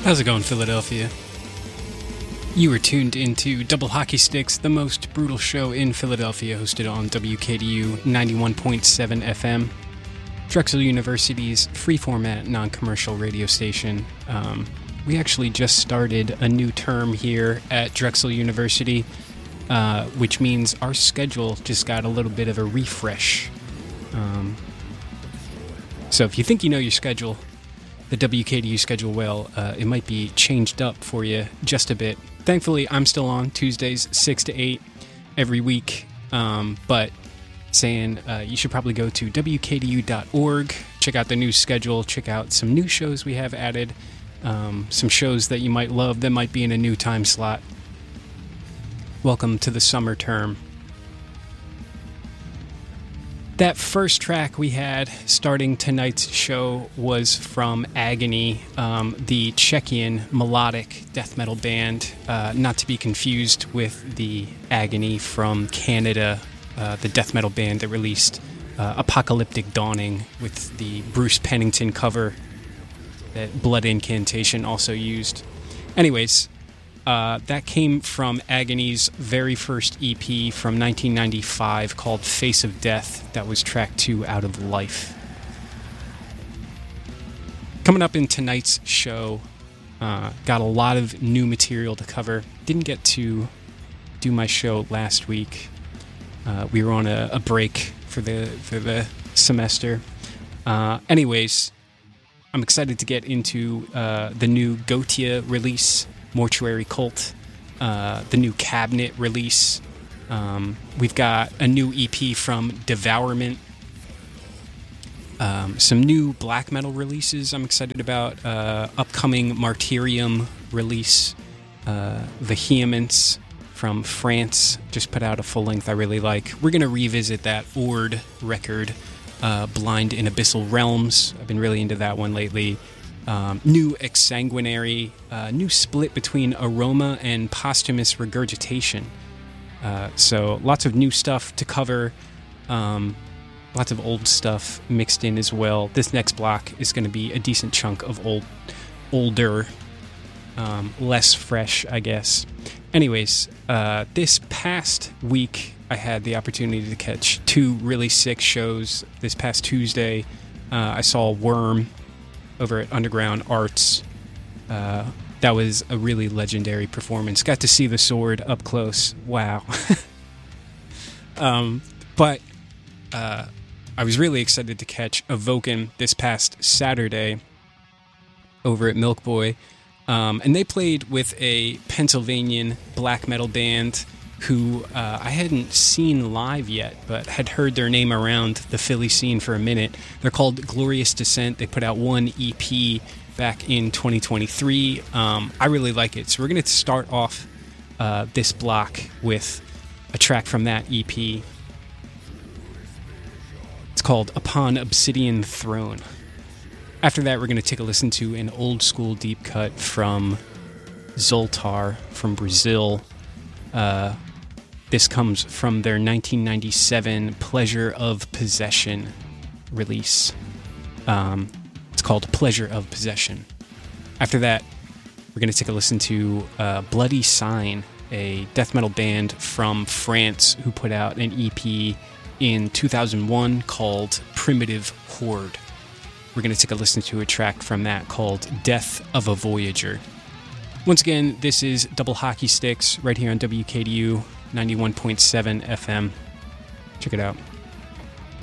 How's it going, Philadelphia? You are tuned into Double Hockey Sticks, the most brutal show in Philadelphia, hosted on WKDU 91.7 FM, Drexel University's free-format, non-commercial radio station. We actually just started a new term here at Drexel University, which means our schedule just got a little bit of a refresh. So if you think you know your schedule, the WKDU schedule well, it might be changed up for you just a bit. Thankfully, I'm still on Tuesdays 6 to 8 every week, but saying you should probably go to WKDU.org, check out the new schedule, check out some new shows we have added, some shows that you might love that might be in a new time slot. Welcome to the summer term. That first track we had starting tonight's show was from Agony, the Czechian melodic death metal band, not to be confused with the Agony from Canada, the death metal band that released Apocalyptic Dawning with the Bruce Pennington cover that Blood Incantation also used. Anyways, that came from Agony's very first EP from 1995 called Face of Death. That was track 2 out of Life. Coming up in tonight's show, got a lot of new material to cover. Didn't get to do my show last week. We were on a break for the semester. Anyways, I'm excited to get into the new Gotia release, Mortuary Cult, the new Cabinet release. We've got a new EP from Devourment. Some new black metal releases I'm excited about. Upcoming Martyrium release. Vehemence from France just put out a full length I really like. We're going to revisit that Ord record, Blind in Abyssal Realms. I've been really into that one lately. New Exsanguinary, new split between Aroma and Posthumous Regurgitation. So lots of new stuff to cover, lots of old stuff mixed in as well. This next block is going to be a decent chunk of older, less fresh, I guess. Anyways, this past week I had the opportunity to catch 2 really sick shows. This past Tuesday, I saw Worm over at Underground Arts. That was a really legendary performance. Got to see the Sword up close. Wow. But I was really excited to catch Evoken this past Saturday over at Milk Boy. And they played with a Pennsylvanian black metal band who I hadn't seen live yet, but had heard their name around the Philly scene for a minute. They're called Glorious Descent. They put out 1 EP back in 2023. I really like it. So we're going to start off this block with a track from that EP. It's called Upon Obsidian Throne. After that, we're going to take a listen to an old school deep cut from Zoltar from Brazil. This comes from their 1997 Pleasure of Possession release. It's called Pleasure of Possession. After that, we're going to take a listen to Bloody Sign, a death metal band from France who put out an EP in 2001 called Primitive Horde. We're going to take a listen to a track from that called Death of a Voyager. Once again, this is Double Hockey Sticks right here on WKDU 91.7 FM. Check it out.